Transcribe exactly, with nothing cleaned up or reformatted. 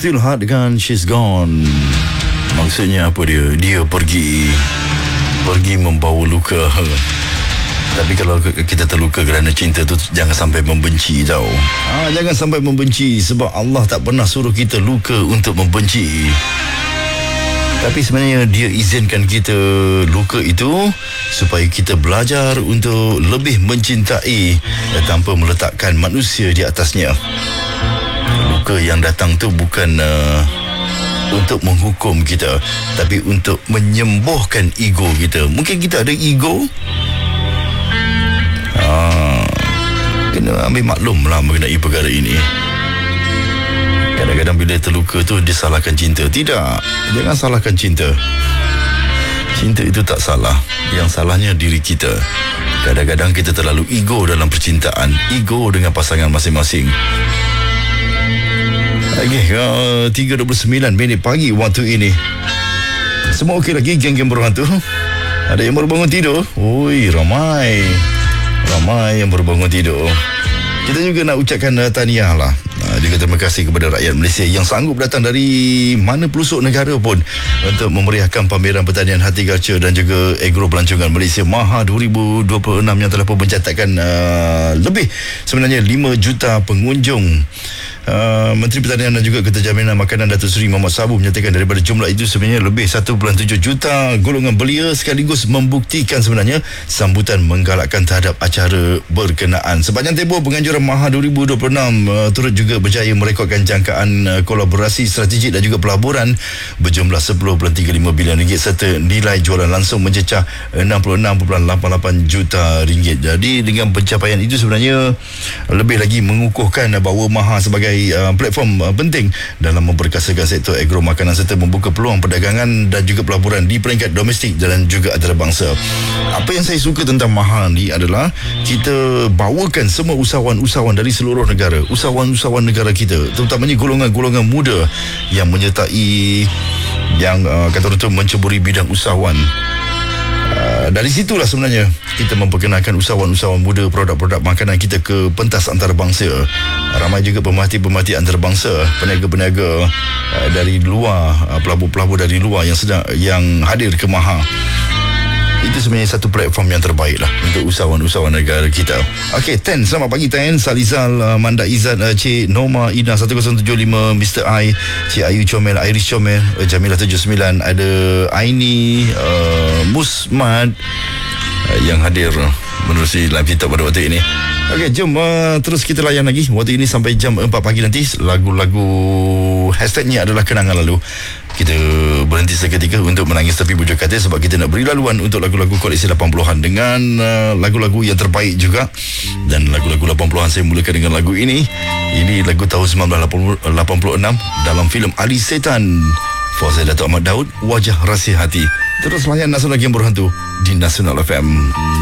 Still Hard dengan She's Gone. Maksudnya apa dia? Dia pergi Pergi membawa luka. Tapi kalau kita terluka kerana cinta tu, jangan sampai membenci tau. ha, Jangan sampai membenci, sebab Allah tak pernah suruh kita luka untuk membenci. Tapi sebenarnya dia izinkan kita luka itu supaya kita belajar untuk lebih mencintai tanpa meletakkan manusia di atasnya. Luka yang datang tu bukan uh, untuk menghukum kita, tapi untuk menyembuhkan ego kita. Mungkin kita ada ego, ha, kena ambil maklum lah mengenai perkara ini. Kadang-kadang bila terluka tu disalahkan cinta. Tidak, jangan salahkan cinta. Cinta itu tak salah. Yang salahnya diri kita. Kadang-kadang kita terlalu ego dalam percintaan, ego dengan pasangan masing-masing. Okey, uh, tiga dua puluh sembilan minit pagi waktu ini. Semua okey lagi, geng-geng berhantu? Ada yang baru bangun tidur? Oi, ramai. Ramai yang baru bangun tidur. Kita juga nak ucapkan uh, tahniah lah. Uh, juga terima kasih kepada rakyat Malaysia yang sanggup datang dari mana pelosok negara pun untuk memeriahkan pameran pertanian horticulture dan juga agro pelancongan Malaysia Maha dua ribu dua puluh enam yang telah pun mencatatkan uh, lebih sebenarnya lima juta pengunjung. Uh, Menteri Pertanian dan juga Keterjaminan Makanan Datuk Seri Muhammad Sabu menyatakan daripada jumlah itu sebenarnya lebih satu perpuluhan tujuh juta golongan belia, sekaligus membuktikan sebenarnya sambutan menggalakkan terhadap acara berkenaan. Sepanjang tempoh penganjuran Maha dua ribu dua puluh enam uh, turut juga berjaya merekodkan jangkaan uh, kolaborasi strategik dan juga pelaburan berjumlah sepuluh perpuluhan tiga lima bilion ringgit serta nilai jualan langsung mencecah enam puluh enam perpuluhan lapan lapan juta ringgit. Jadi dengan pencapaian itu sebenarnya lebih lagi mengukuhkan uh, bahawa Maha sebagai Uh, platform uh, penting dalam memperkasakan sektor agro makanan serta membuka peluang perdagangan dan juga pelaburan di peringkat domestik dan juga antarabangsa. Apa yang saya suka tentang Maha ni adalah kita bawakan semua usahawan-usahawan dari seluruh negara, usahawan-usahawan negara kita, terutamanya golongan-golongan muda yang menyertai, yang uh, kata orang tu menceburi bidang usahawan. Uh, dari situlah sebenarnya kita memperkenalkan usahawan-usahawan muda, produk-produk makanan kita ke pentas antarabangsa. Ramai juga pemerhati-pemerhati antarabangsa, peniaga-peniaga uh, dari luar, uh, pelabur-pelabur dari luar yang sedang yang hadir ke Maha. Itu sebenarnya satu platform yang terbaik lah untuk usahawan-usahawan negara kita. Okey, Ten, selamat pagi Ten. Salizal, uh, Manda Izzat, uh, Cik Norma Ina satu kosong tujuh lima, Mister I, Cik Ayu Comel, Iris Comel, uh, Jamilah tujuh sembilan, ada Aini, uh, Musmad uh, yang hadir menerusi live kita pada waktu ini. Okey, jom uh, terus kita layan lagi waktu ini sampai jam empat pagi nanti. Lagu-lagu hashtagnya adalah kenangan lalu. Kita berhenti seketika untuk menangis tepi bujur katil sebab kita nak beri laluan untuk lagu-lagu koleksi lapan puluhan dengan uh, lagu-lagu yang terbaik juga. Dan lagu-lagu lapan puluhan saya mulakan dengan lagu ini. Ini lagu tahun sembilan belas lapan puluh enam dalam filem Ali Setan. Fauzi Datuk Ahmad Daud, Wajah Rahsia Hati. Terus layan Nasional Game Berhantu di Nasional F M.